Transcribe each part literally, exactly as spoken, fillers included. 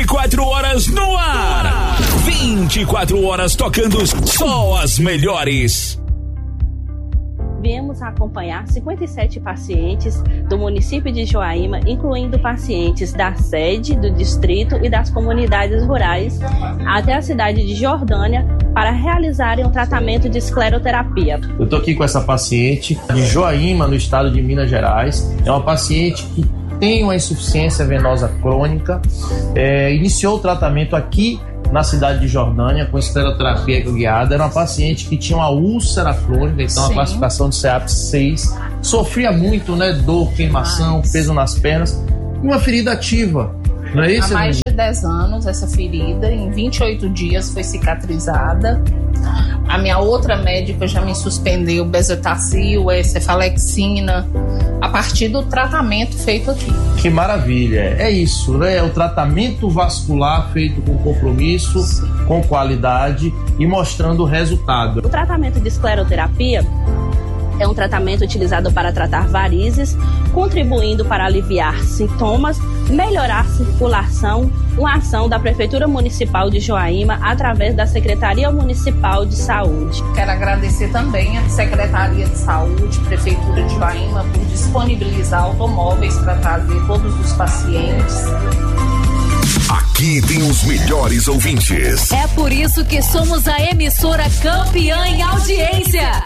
e quatro horas no ar. vinte e quatro horas tocando só as melhores. Viemos acompanhar cinquenta e sete pacientes do município de Joaíma, incluindo pacientes da sede, do distrito e das comunidades rurais, até a cidade de Jordânia, para realizarem um tratamento de escleroterapia. Eu estou aqui com essa paciente de Joaíma, no estado de Minas Gerais. É uma paciente que tem uma insuficiência venosa crônica, é, iniciou o tratamento aqui na cidade de Jordânia com escleroterapia guiada. Era uma paciente que tinha uma úlcera crônica, então a classificação de C A P seis, sofria muito, né, dor, queimação, Mas... peso nas pernas e uma ferida ativa. Não é isso? Há mais de dez anos essa ferida, em vinte e oito dias foi cicatrizada. A minha outra médica já me suspendeu bezetacil, cefalexina, a partir do tratamento feito aqui. Que maravilha, é isso, né? É o tratamento vascular feito com compromisso, Sim. com qualidade e mostrando o resultado. O tratamento de escleroterapia é um tratamento utilizado para tratar varizes, contribuindo para aliviar sintomas, melhorar a circulação, uma ação da Prefeitura Municipal de Joaíma através da Secretaria Municipal de Saúde. Quero agradecer também à Secretaria de Saúde, Prefeitura de Joaíma, por disponibilizar automóveis para trazer todos os pacientes. Aqui tem os melhores ouvintes. É por isso que somos a emissora campeã em audiência.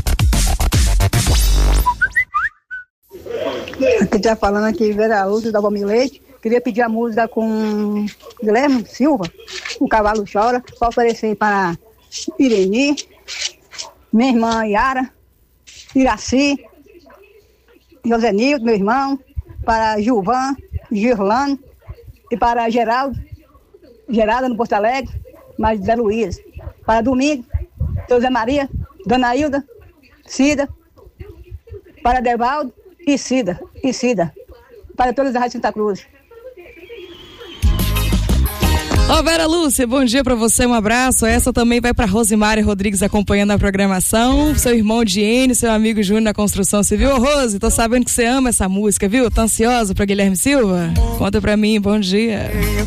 Aqui tá falando aqui, Vera Lúcia da Gomes Leite. Queria pedir a música com Guilherme Silva, O Cavalo Chora, para oferecer para Ireni, minha irmã Yara, Iraci, Josenildo, meu irmão, para Gilvan, Girlano e para Geraldo, Geralda no Porto Alegre, mais Zé Luiz. Para Domingo, José Maria, Dona Hilda, Cida, para Devaldo e Cida, e Cida, para todas as rádios Santa Cruz. Ô oh, Vera Lúcia, bom dia pra você, um abraço. Essa também vai pra Rosimari Rodrigues acompanhando a programação, seu irmão Diene, seu amigo Júnior na construção civil. Ô oh, Rose, tô sabendo que você ama essa música, viu? Tá ansiosa pra Guilherme Silva? Conta pra mim, bom dia.